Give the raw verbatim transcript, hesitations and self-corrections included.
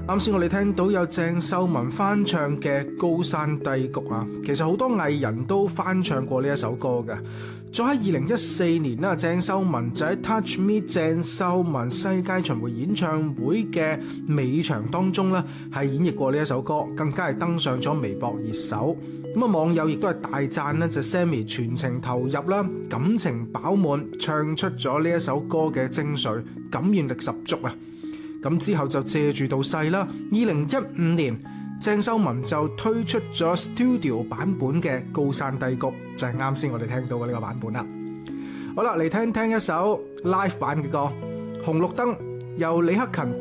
啱先我哋聽到有鄭秀文翻唱嘅《高山低谷》啊，其實好多藝人都翻唱過呢一首歌嘅。再喺二零一四年啦，鄭秀文就喺 Touch Me 鄭秀文世界巡迴演唱會嘅尾場當中咧，係演繹過呢一首歌，更加係登上咗微博熱搜。咁啊，網友亦都係大讚呢就 Sammy 全程投入啦，感情飽滿，唱出咗呢一首歌嘅精髓，感染力十足啊！咁之後就借住到勢啦，二零一五年鄭秀文就推出咗 Studio 版本嘅《高山低谷》，就係啱先我哋聽到嘅呢個版本啦。好啦，嚟聽聽一首 Live 版嘅歌《紅綠燈》，由李克勤